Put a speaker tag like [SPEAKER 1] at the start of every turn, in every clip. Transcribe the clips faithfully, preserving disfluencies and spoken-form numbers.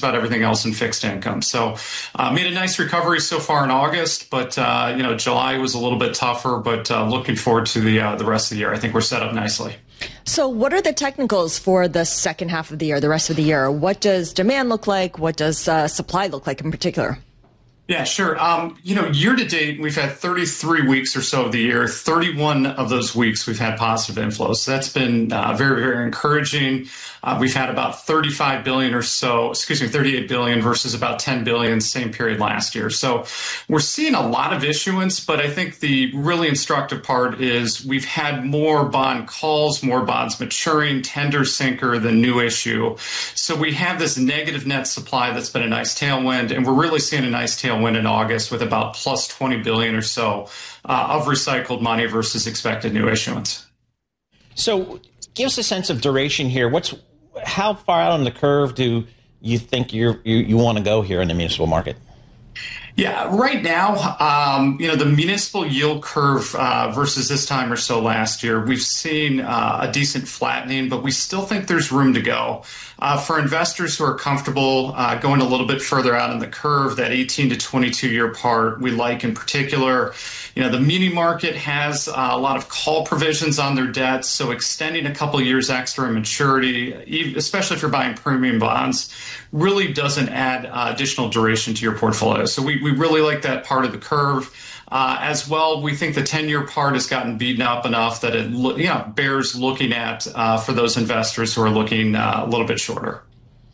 [SPEAKER 1] about everything else in fixed income. So uh, made a nice recovery so far in August, but uh, you know, July was a little bit tougher, but uh, looking forward to the uh, the rest of the year. I think we're set up nicely.
[SPEAKER 2] So what are the technicals for the second half of the year, the rest of the year? What does demand look like? What does uh, supply look like in particular?
[SPEAKER 1] Yeah, sure. Um, you know, year to date, we've had thirty-three weeks or so of the year. thirty-one of those weeks, we've had positive inflows. So that's been uh, very, very encouraging. Uh, we've had about thirty-five billion or so, excuse me, thirty-eight billion versus about ten billion same period last year. So we're seeing a lot of issuance, but I think the really instructive part is we've had more bond calls, more bonds maturing, tender sinker than new issue. So we have this negative net supply that's been a nice tailwind, and we're really seeing a nice tailwind win in August with about plus twenty billion or so uh, of recycled money versus expected new issuance.
[SPEAKER 3] So give us a sense of duration here. What's how far out on the curve do you think you're, you you want to go here in the municipal market?
[SPEAKER 1] Yeah, right now, um, you know, the municipal yield curve uh, versus this time or so last year, we've seen uh, a decent flattening, but we still think there's room to go. Uh, for investors who are comfortable uh, going a little bit further out in the curve, that eighteen to twenty-two year part we like in particular. You know, the muni market has uh, a lot of call provisions on their debts, so extending a couple of years extra in maturity, especially if you're buying premium bonds, really doesn't add uh, additional duration to your portfolio. So we, we really like that part of the curve. Uh, as well, we think the ten year part has gotten beaten up enough that it you know, bears looking at uh, for those investors who are looking uh, a little bit shorter.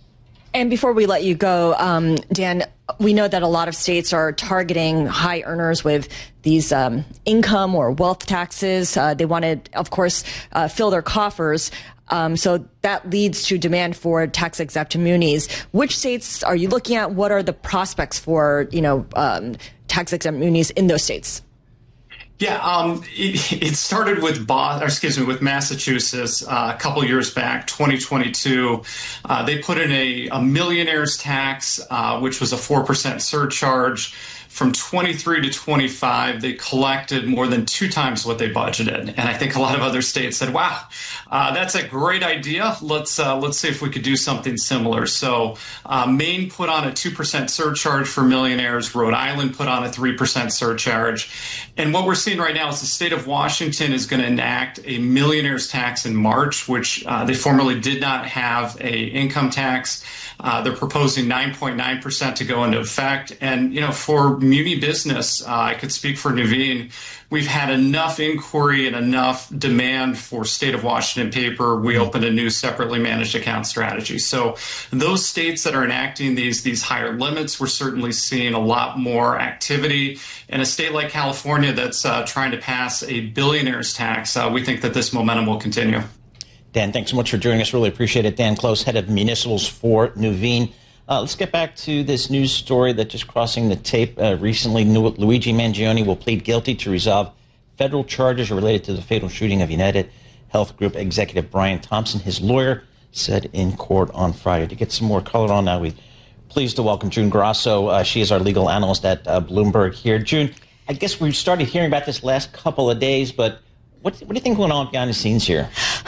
[SPEAKER 2] And before we let you go, um, Dan, we know that a lot of states are targeting high earners with these um, income or wealth taxes. Uh, they want to, of course, uh, fill their coffers. Um, so that leads to demand for tax-exempt munis. Which states are you looking at? What are the prospects for, you know, um, tax-exempt munis in those states?
[SPEAKER 1] Yeah, um, it, it started with Boston, or excuse me, with Massachusetts uh, a couple years back, twenty twenty-two. Uh, they put in a, a millionaire's tax, uh, which was a four percent surcharge. From twenty-three to twenty-five, they collected more than two times what they budgeted. And I think a lot of other states said, wow, uh, that's a great idea. Let's uh, let's see if we could do something similar. So uh, Maine put on a two percent surcharge for millionaires. Rhode Island put on a three percent surcharge. And what we're seeing right now is the state of Washington is going to enact a millionaire's tax in March, which uh, they formerly did not have a income tax. Uh, they're proposing nine point nine percent to go into effect. And, you know, for muni business, uh, I could speak for Nuveen, we've had enough inquiry and enough demand for state of Washington paper. We opened a new separately managed account strategy. So those states that are enacting these, these higher limits, we're certainly seeing a lot more activity. In a state like California that's uh, trying to pass a billionaire's tax, uh, we think that this momentum will continue.
[SPEAKER 3] Dan, thanks so much for joining us. Really appreciate it. Dan Close, head of municipals for Nuveen. Uh, let's get back to this news story that just crossing the tape uh, recently. Luigi Mangione will plead guilty to resolve federal charges related to the fatal shooting of United Health Group executive Brian Thompson. His lawyer said in court on Friday. To get some more color on that, we're pleased to welcome June Grasso. Uh, she is our legal analyst at uh, Bloomberg here. June, I guess we started hearing about this last couple of days, but what, what do you think going on behind the scenes here?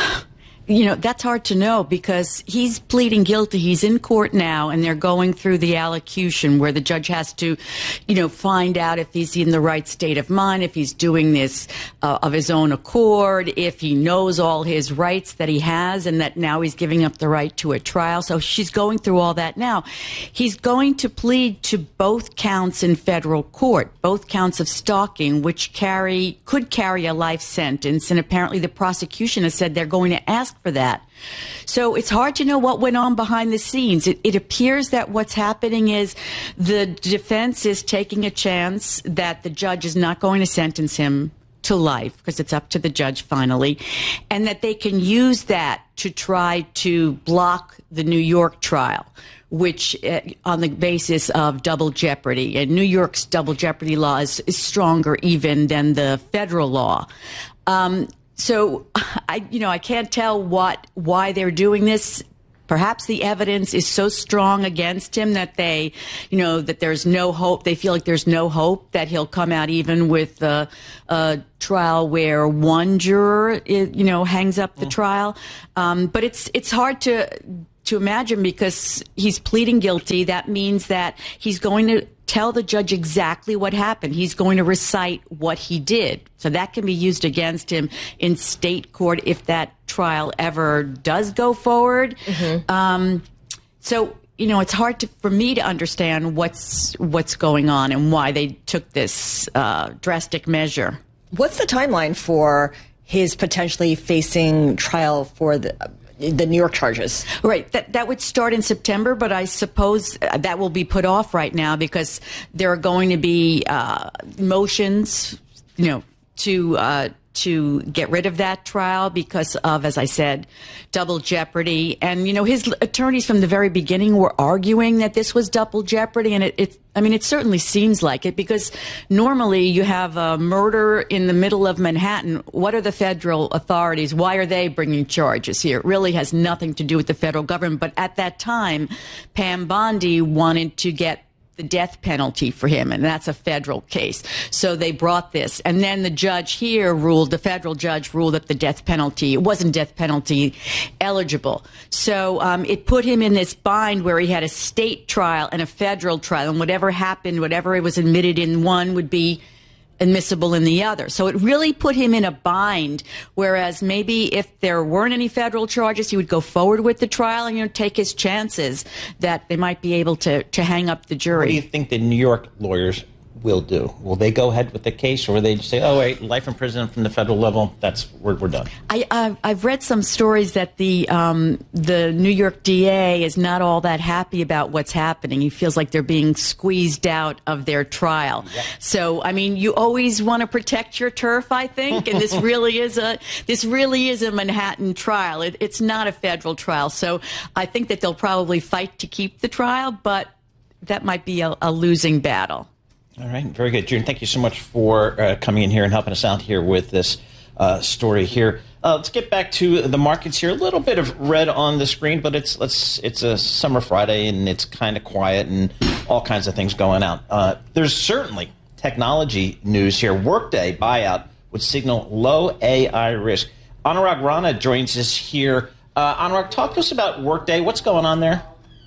[SPEAKER 4] You know, that's hard to know because he's pleading guilty. He's in court now, and they're going through the allocution where the judge has to, you know, find out if he's in the right state of mind, if he's doing this uh, of his own accord, if he knows all his rights that he has and that now he's giving up the right to a trial. So she's going through all that now. He's going to plead to both counts in federal court, both counts of stalking, which carry could carry a life sentence. And apparently the prosecution has said they're going to ask for that. So it's hard to know what went on behind the scenes. It, it appears that what's happening is the defense is taking a chance that the judge is not going to sentence him to life, because it's up to the judge finally, and that they can use that to try to block the New York trial, which uh, on the basis of double jeopardy. And New York's double jeopardy law is, is stronger even than the federal law. Um, So, I, you know, I can't tell what, why they're doing this. Perhaps the evidence is so strong against him that they, you know, that there's no hope. They feel like there's no hope that he'll come out even with a, a trial where one juror, is, you know, hangs up the trial. Um, but it's it's hard to to imagine, because he's pleading guilty, that means that he's going to tell the judge exactly what happened. He's going to recite what he did. So that can be used against him in state court if that trial ever does go forward. Mm-hmm. Um, so, you know, it's hard to, for me to understand what's what's going on and why they took this uh, drastic measure.
[SPEAKER 2] What's the timeline for his potentially facing trial for the the New York charges?
[SPEAKER 4] Right. That that would start in September, but I suppose that will be put off right now because there are going to be uh, motions, you know, to uh, to get rid of that trial because of, as I said, double jeopardy. And, you know, his attorneys from the very beginning were arguing that this was double jeopardy. And it, it I mean, it certainly seems like it because normally you have a murder in the middle of Manhattan. What are the federal authorities? Why are they bringing charges here? It really has nothing to do with the federal government. But at that time, Pam Bondi wanted to get the death penalty for him, and that's a federal case. So they brought this. And then the judge here ruled, the federal judge ruled that the death penalty, it wasn't death penalty eligible. So um, it put him in this bind where he had a state trial and a federal trial, and whatever happened, whatever was admitted in one would be admissible in the other. So it really put him in a bind, whereas maybe if there weren't any federal charges, he would go forward with the trial and, you know, take his chances that they might be able to, to hang up the jury.
[SPEAKER 3] What do you think the New York lawyers will do? Will they go ahead with the case, or will they just say, oh, wait, life in prison from the federal level, that's, we're, we're done?
[SPEAKER 4] I, I've, I've read some stories that the um, the New York D A is not all that happy about what's happening. He feels like they're being squeezed out of their trial. Yep. So, I mean, you always want to protect your turf, I think, and this really is a this really is a Manhattan trial. It, it's not a federal trial. So I think that they'll probably fight to keep the trial, but that might be a, a losing battle.
[SPEAKER 3] All right, very good. June, thank you so much for uh, coming in here and helping us out here with this uh, story here. Uh, let's get back to the markets here. A little bit of red on the screen, but it's let's it's a summer Friday and it's kind of quiet and all kinds of things going out. Uh, there's certainly technology news here. Workday buyout would signal low A I risk. Anurag Rana joins us here. Uh, Anurag, talk to us about Workday. What's going on there?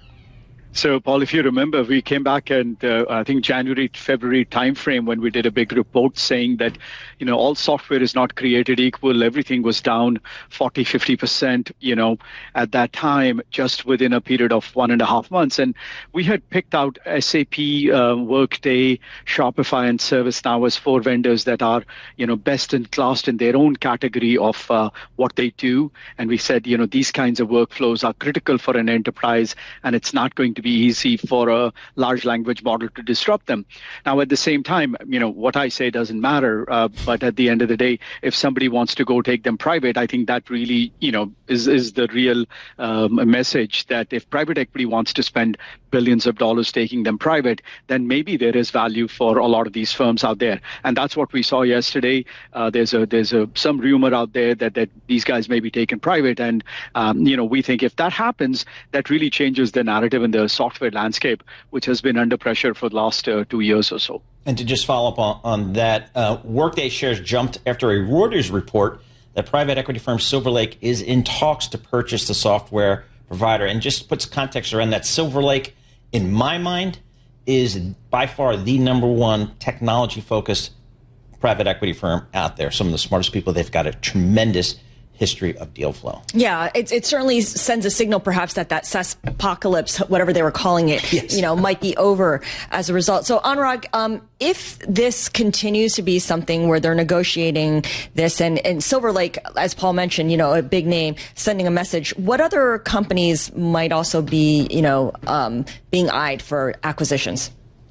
[SPEAKER 5] So, Paul, if you remember, we came back and uh, I think January, February timeframe when we did a big report saying that, you know, all software is not created equal. Everything was down forty, fifty percent, you know, at that time, just within a period of one and a half months. And we had picked out S A P, uh, Workday, Shopify, and ServiceNow as four vendors that are, you know, best in class in their own category of uh, what they do. And we said, you know, these kinds of workflows are critical for an enterprise, and it's not going to be easy for a large language model to disrupt them. Now, at the same time, you know, what I say doesn't matter. Uh, but at the end of the day, if somebody wants to go take them private, I think that really, you know, is, is the real um, message that if private equity wants to spend billions of dollars taking them private, then maybe there is value for a lot of these firms out there. And that's what we saw yesterday. Uh, there's a there's a some rumor out there that, that these guys may be taken private. And, um, you know, we think if that happens, that really changes the narrative in the software landscape, which has been under pressure for the last uh, two years or so.
[SPEAKER 3] And to just follow up on, on that, uh, Workday shares jumped after a Reuters report that private equity firm Silver Lake is in talks to purchase the software provider. And just puts context around that, Silver Lake, in my mind, is by far the number one technology-focused private equity firm out there. Some of the smartest people. They've got a tremendous history of deal flow.
[SPEAKER 2] Yeah, it, it certainly sends a signal perhaps that that SaaS apocalypse, whatever they were calling it, yes. you know, might be over as a result. So Anurag, um, if this continues to be something where they're negotiating this and, and Silver Lake, as Paul mentioned, you know, a big name sending a message, what other companies might also be, you know, um, being eyed for acquisitions?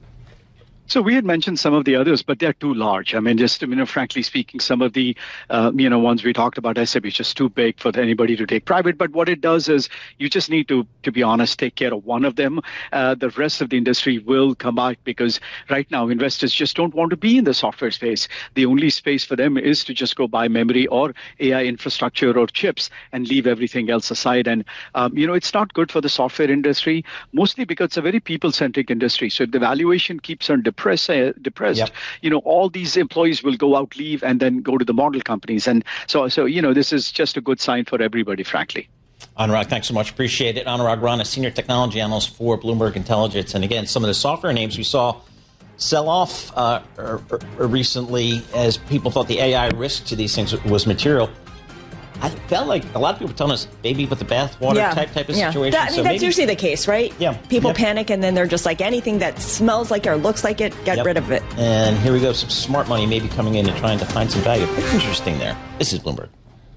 [SPEAKER 5] So we had mentioned some of the others, but they're too large. I mean, just, you know, frankly speaking, some of the, uh, you know, ones we talked about, S A P is just too big for anybody to take private. But what it does is you just need to, to be honest, take care of one of them. Uh, the rest of the industry will come out because right now investors just don't want to be in the software space. The only space for them is to just go buy memory or A I infrastructure or chips and leave everything else aside. And, um, you know, it's not good for the software industry, mostly because it's a very people-centric industry. So if the valuation keeps on Depressed, uh, depressed. Yep. You know, all these employees will go out, leave, and then go to the model companies. And so, so you know, this is just a good sign for everybody, frankly.
[SPEAKER 3] Anurag, thanks so much. Appreciate it. Anurag Rana, Senior Technology Analyst for Bloomberg Intelligence. And again, some of the software names we saw sell off uh, er, er, recently as people thought the A I risk to these things was material. I felt like a lot of people were telling us baby with the bathwater
[SPEAKER 2] yeah.
[SPEAKER 3] type type of
[SPEAKER 2] yeah.
[SPEAKER 3] situation.
[SPEAKER 2] That, I mean,
[SPEAKER 3] so
[SPEAKER 2] that's
[SPEAKER 3] maybe,
[SPEAKER 2] usually the case, right?
[SPEAKER 3] Yeah.
[SPEAKER 2] People
[SPEAKER 3] yep.
[SPEAKER 2] panic and then they're just like, anything that smells like it or looks like it, get
[SPEAKER 3] yep.
[SPEAKER 2] rid of it.
[SPEAKER 3] And here we go. Some smart money maybe coming in and trying to find some value. Pretty interesting there. This is Bloomberg.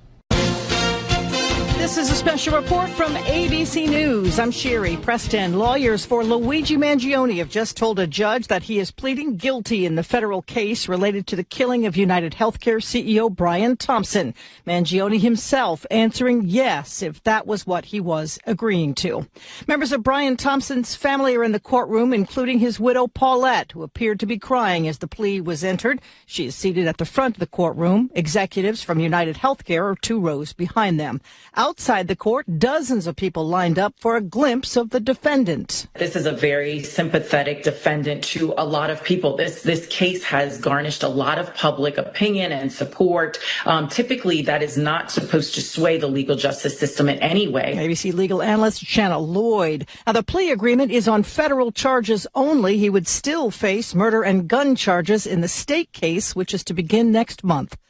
[SPEAKER 6] This is a special report from A B C News. I'm Sherry Preston. Lawyers for Luigi Mangione have just told a judge that he is pleading guilty in the federal case related to the killing of United Healthcare C E O Brian Thompson. Mangione himself answering yes, if that was what he was agreeing to. Members of Brian Thompson's family are in the courtroom, including his widow Paulette, who appeared to be crying as the plea was entered. She is seated at the front of the courtroom. Executives from United Healthcare are two rows behind them. Outside the court, dozens of people lined up for a glimpse of the defendant.
[SPEAKER 7] This is a very sympathetic defendant to a lot of people. This this case has garnished a lot of public opinion and support. Um, typically, that is not supposed to sway the legal justice system in any way.
[SPEAKER 6] A B C legal analyst Shanna Lloyd. Now, the plea agreement is on federal charges only. He would still face murder and gun charges in the state case, which is to begin next month.